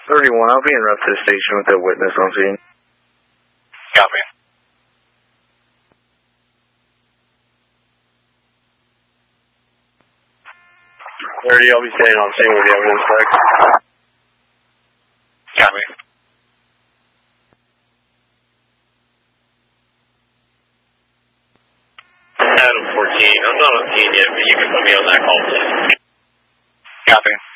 31, I'll be en route to the station with that witness on scene. Copy. I'll be staying on scene with the evidence check. Copy. Adam 14, I'm not on scene yet, but you can put me on that call, please. Copy.